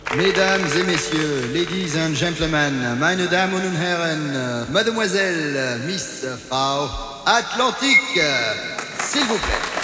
Mesdames et messieurs, ladies and gentlemen, meine Damen und Herren, Mademoiselle, Miss, Frau Atlantique, s'il vous plaît.